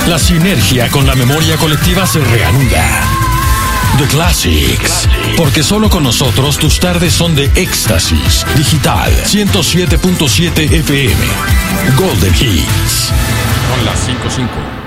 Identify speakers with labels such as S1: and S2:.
S1: La sinergia con la memoria colectiva se reanuda. The Classics. Porque solo con nosotros tus tardes son de éxtasis. Digital 107.7 FM. Golden Hits. Son las 5:05.